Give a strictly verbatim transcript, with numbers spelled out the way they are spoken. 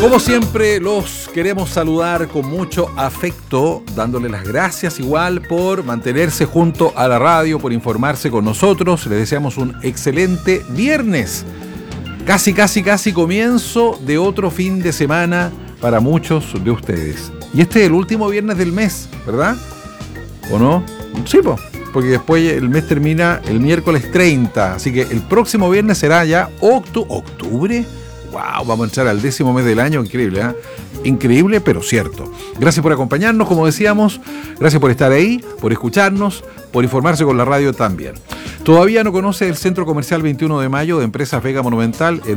Como siempre, los queremos saludar con mucho afecto, dándoles las gracias igual por mantenerse junto a la radio, por informarse con nosotros. Les deseamos un excelente viernes. Casi, casi, casi comienzo de otro fin de semana para muchos de ustedes. Y este es el último viernes del mes, ¿verdad? ¿O no? Sí, po, porque después el mes termina el miércoles treinta. Así que el próximo viernes será ya octu- octubre. ¡Wow! Vamos a entrar al décimo mes del año. Increíble, ¿eh? Increíble, pero cierto. Gracias por acompañarnos, como decíamos. Gracias por estar ahí, por escucharnos, por informarse con la radio también. ¿Todavía no conoce el Centro Comercial veintiuno de mayo de Empresas Vega Monumental?